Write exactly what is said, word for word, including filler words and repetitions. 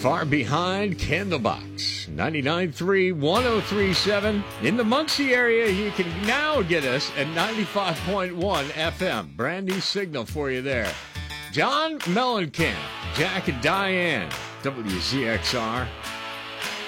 Far Behind Candlebox, ninety-nine point three, one oh three point seven. In the Muncie area, you can now get us at ninety-five point one F M. Brand new signal for you there. John Mellencamp, Jack and Diane, W Z X R.